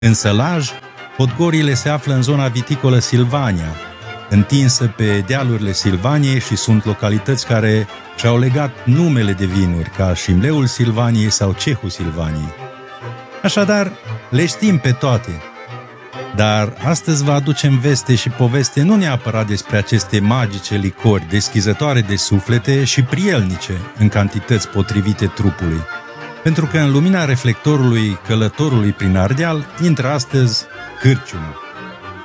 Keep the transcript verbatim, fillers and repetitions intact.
În Sălaj, podgorile se află în zona viticolă Silvania, întinsă pe dealurile Silvaniei și sunt localități care și-au legat numele de vinuri, ca Șimleul Silvaniei sau Cehul Silvaniei. Așadar, le știm pe toate. Dar astăzi vă aducem veste și poveste nu neapărat despre aceste magice licori deschizătoare de suflete și prielnice în cantități potrivite trupului, pentru că în lumina reflectorului călătorului prin Ardeal intră astăzi cârciuma.